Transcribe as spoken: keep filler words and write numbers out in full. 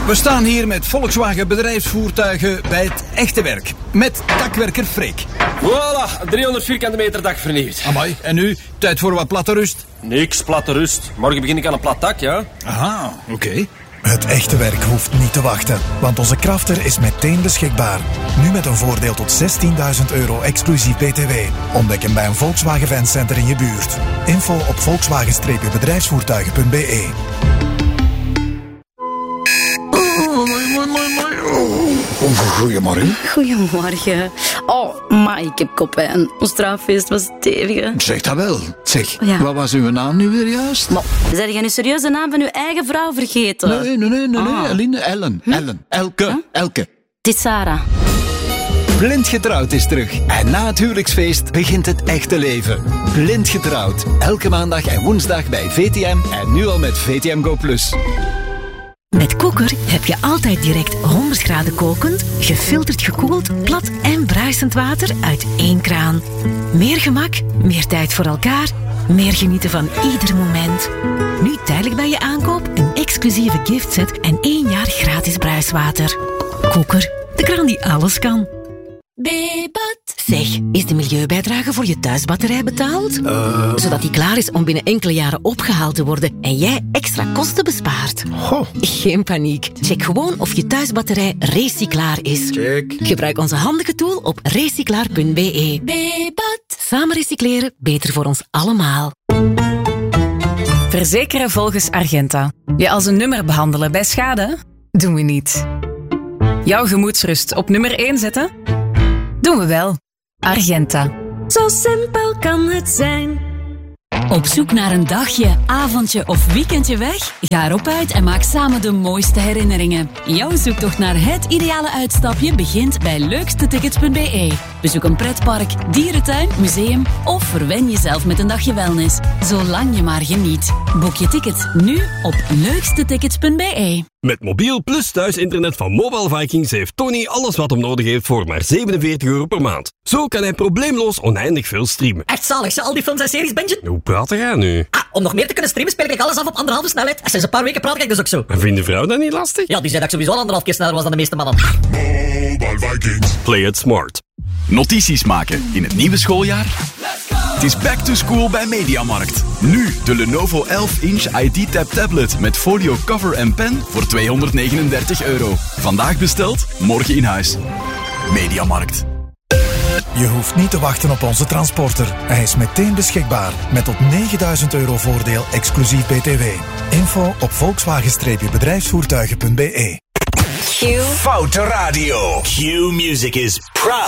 We staan hier met Volkswagen bedrijfsvoertuigen bij het echte werk. Met takwerker Freek. Voilà, driehonderd vierkante meter dak vernieuwd. Amai, en nu? Tijd voor wat platte rust? Niks, platte rust. Morgen begin ik aan een plat dak, ja. Aha, oké. Okay. Het echte werk hoeft niet te wachten, want onze Crafter is meteen beschikbaar. Nu met een voordeel tot zestienduizend euro exclusief B T W. Ontdek hem bij een Volkswagen Fancenter in je buurt. Info op volkswagen bedrijfsvoertuigen punt b e. Goedemorgen. Goedemorgen. Oh, maar ik heb koppijn. Ons trouwfeest was stevig. Zeg dat wel. Zeg, Ja. wat was uw naam nu weer juist? Maar, zijn jij nu serieus de naam van uw eigen vrouw vergeten? Nee, nee, nee, nee, Ah. nee. Aline, Ellen. Hm? Ellen. Elke. Huh? Elke. Het is Sarah. Blind getrouwd is terug. En na het huwelijksfeest begint het echte leven. Blind getrouwd. Elke maandag en woensdag bij V T M. En nu al met V T M Go Plus. Met Koker heb je altijd direct honderd graden kokend, gefilterd gekoeld, plat en bruisend water uit één kraan. Meer gemak, meer tijd voor elkaar, meer genieten van ieder moment. Nu tijdelijk bij je aankoop een exclusieve giftset en één jaar gratis bruiswater. Koker, de kraan die alles kan. Bebat. Zeg, is de milieubijdrage voor je thuisbatterij betaald? Uh. Zodat die klaar is om binnen enkele jaren opgehaald te worden en jij extra kosten bespaart. Goh. Geen paniek. Check gewoon of je thuisbatterij recyclaar is. Check. Gebruik onze handige tool op recyclaar punt b e. Bebat. Samen recycleren, beter voor ons allemaal. Verzekeren volgens Argenta. Je als een nummer behandelen bij schade? Doen we niet. Jouw gemoedsrust op nummer één zetten? Doen we wel. Argenta. Zo simpel kan het zijn. Op zoek naar een dagje, avondje of weekendje weg? Ga erop uit en maak samen de mooiste herinneringen. Jouw zoektocht naar het ideale uitstapje begint bij leukste tickets punt b e. Bezoek een pretpark, dierentuin, museum of verwen jezelf met een dagje wellness. Zolang je maar geniet. Boek je ticket nu op leukste tickets punt b e. Met mobiel plus thuisinternet van Mobile Vikings heeft Tony alles wat hem nodig heeft voor maar zevenenveertig euro per maand. Zo kan hij probleemloos oneindig veel streamen. Echt zalig, al die films en series, Benjen. Hoe praat jij nu? Ah, om nog meer te kunnen streamen speel ik alles af op anderhalve snelheid. Sinds een paar weken praat ik dus ook zo. En vindt de vrouw dat niet lastig? Ja, die zei dat ik sowieso al anderhalf keer sneller was dan de meeste mannen. Mobile Vikings. Play it smart. Notities maken in het nieuwe schooljaar? Het is back to school bij Mediamarkt. Nu de Lenovo elf inch I D-Tab tablet met folio cover en pen voor tweehonderdnegenendertig euro. Vandaag besteld, morgen in huis. Mediamarkt. Je hoeft niet te wachten op onze transporter. Hij is meteen beschikbaar met tot negenduizend euro voordeel exclusief B T W. Info op volkswagen bedrijfsvoertuigen punt b e. Q Foute Radio. Q Music is proud